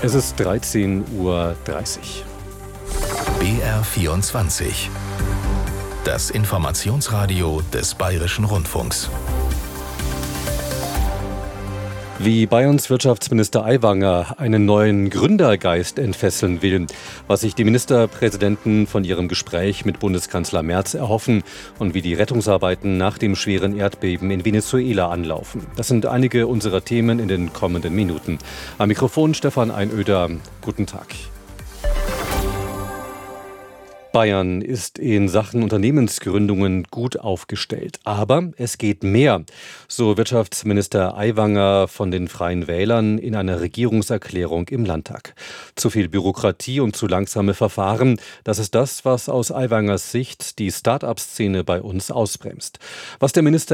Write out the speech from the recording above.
Es ist 13:30 Uhr. BR24. Das Informationsradio des Bayerischen Rundfunks. Wie Bayerns Wirtschaftsminister Aiwanger einen neuen Gründergeist entfesseln will, was sich die Ministerpräsidenten von ihrem Gespräch mit Bundeskanzler Merz erhoffen und wie die Rettungsarbeiten nach dem schweren Erdbeben in Venezuela anlaufen. Das sind einige unserer Themen in den kommenden Minuten. Am Mikrofon Stefan Einöder. Guten Tag. Bayern ist in Sachen Unternehmensgründungen gut aufgestellt. Aber es geht mehr, so Wirtschaftsminister Aiwanger von den Freien Wählern in einer Regierungserklärung im Landtag. Zu viel Bürokratie und zu langsame Verfahren, das ist das, was aus Aiwangers Sicht die Start-up-Szene bei uns ausbremst. Was der Minister